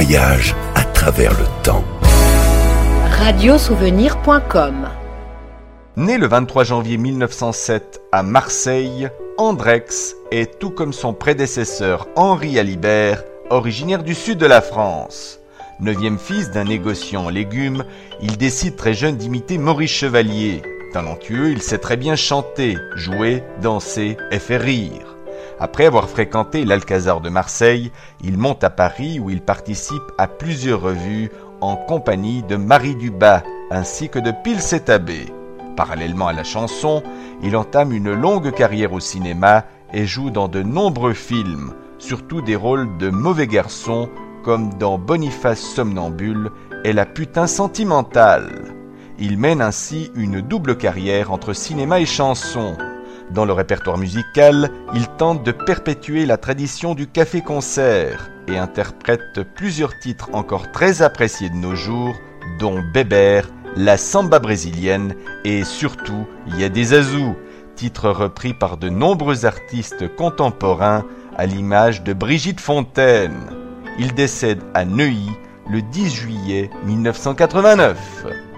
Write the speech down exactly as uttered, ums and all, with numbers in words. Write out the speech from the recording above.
voyage à travers le temps. radiosouvenir point com. Né le vingt-trois janvier mille neuf cent sept à Marseille, Andrex est, tout comme son prédécesseur Henri Alibert, originaire du sud de la France. Neuvième fils d'un négociant en légumes, il décide très jeune d'imiter Maurice Chevalier. Talentueux, il sait très bien chanter, jouer, danser et faire rire. Après avoir fréquenté l'Alcazar de Marseille, il monte à Paris où il participe à plusieurs revues en compagnie de Marie Dubas ainsi que de Pils et Tabé. Parallèlement à la chanson, il entame une longue carrière au cinéma et joue dans de nombreux films, surtout des rôles de mauvais garçon comme dans Boniface Somnambule et La putain sentimentale. Il mène ainsi une double carrière entre cinéma et chanson. Dans le répertoire musical, il tente de perpétuer la tradition du café-concert et interprète plusieurs titres encore très appréciés de nos jours, dont Bébert, la samba brésilienne et surtout Y a des Azous, titre repris par de nombreux artistes contemporains à l'image de Brigitte Fontaine. Il décède à Neuilly le dix juillet mille neuf cent quatre-vingt-neuf.